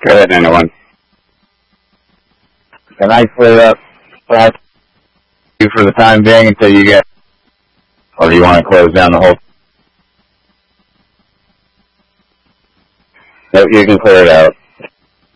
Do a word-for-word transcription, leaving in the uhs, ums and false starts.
Go ahead, anyone. Can I clear up perhaps you for the time being until you get, or do you want to close down the whole? No, you can clear it out.